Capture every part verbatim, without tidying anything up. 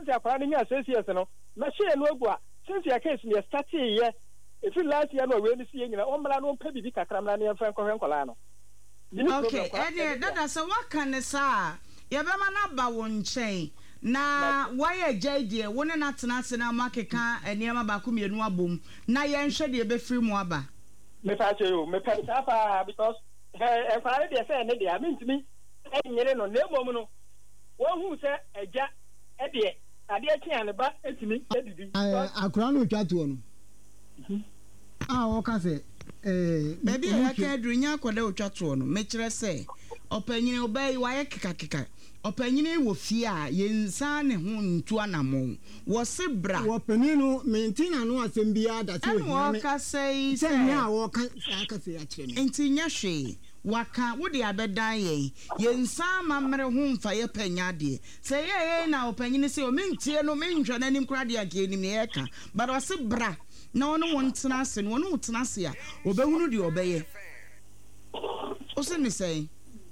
since akwara ni nya six years no na share no agu a since ya case me start here if last year no we ni see nyina o mra no mpa bibi kakra mra na yɛmfa nkɔhwɛ nkɔla no okay ede dada so waka ne sa yɛbɛma na ba wo nkyɛn na wayɛ gya die wo ne na tena ase na makeka eniema ba ko mienu abom na yɛnhwɛ de ebefiri mu aba me pa che yo me pa pa because eh kwara de say ne de a mentimi enyere no na emom no wo hu se agya e de ade akia ne ba etimi edidi akura no twa to no ah wo ka se eh baby ya ka adrunya akoda otwa to no me kire se opanyine obai waye keka keka opanyine wo fie a yensa ne ho ntu anamon wo se bra wo paninu mentina no asem bia da se wo wo ka sei se nya wo ka ka se ya kire no enti nya hwe waka wo de abedan ye yensa mamre ho mfa ye panya de se ye ye na opanyine se o mentie no menhwa nanim kra de ake nim ye ka but wo se bra na ono won tena ase no ono tena ase a obehunu de obeye o se ni sei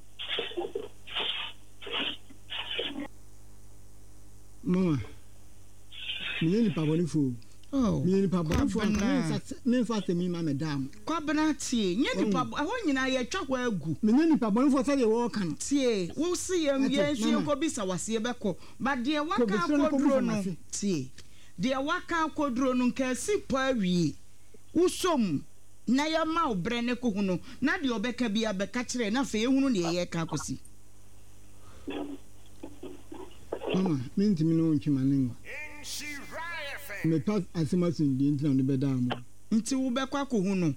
mama mini pa boni fu oh mini pa boni fu me fa se mi ma madam kwabena tie nye ni pa ho nyina ye twakwa agu mini pa boni fu se de wo kan tie wo se ye ye hwe ko bisa wase beko ba de waka kodro no tie de waka kodro no nka si pa wie usom na ya ma obre ne ko hunu na de obeka bia beka kire na fe ehunu ne ye ka kosi mama minti mi no nchi manenwa me pa asimasin di ntina no beda mo nti wo bekwa ko hunu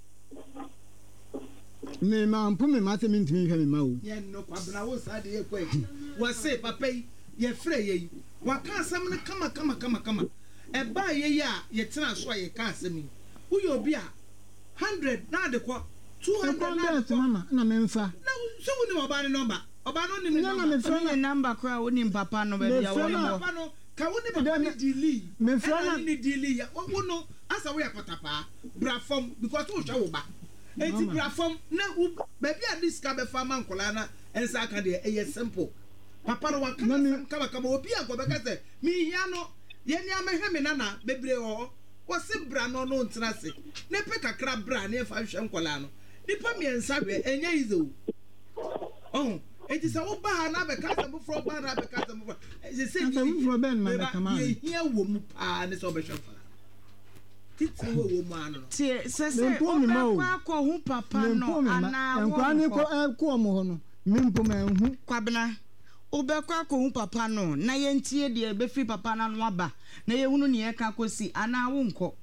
me ma mpo me ma se minti mi hwe me ma o ye no kwabna wo sa de ye kwa eki wo se papa ye frɛ ye waka asɛm ne kama kama kama kama e ba ye ya ye tena so ye ka asɛm yi wo ye obi a one hundred na de kɔ two hundred na de mama na me mfa na so wo ni oba ne number oba no ni ni na me frɛ na number kra wo ni papa no ba bia wo no papa no ka wo ni papa ni dili me frɛ na ni dili ya wo no asa wo ya patapa bra fam because wo hwa wo ba enti bra fam na ba bia dis ka be fam ankola na ensa ka de e simple papa no waka na kama kama obi agobeka se mi hia no ye ni amehwe me nana bebre ho wo se bra no no ntena se ne pe kakra bra ne fa hwe nkola no nipa mi ensa hwe enya izo oh eti sa wo ba na be ka se mo fro ba na be ka se mo fro e se ni fro ben ma be kama ye hia wo mu pa ne so be hwe fala titi wo wo mu ano tie se se o ba kwa ko hu papa no ana wo nkwa ni ko ko mo ho no mi mpo ma hu kwabena obekwa ko hu papa no na ye ntie de be free papa na no aba na ye hunu ne ye ka kosi ana wo nko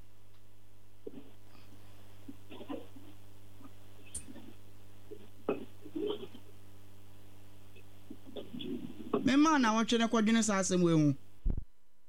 mema na wo twene kwadwene sa asem we hu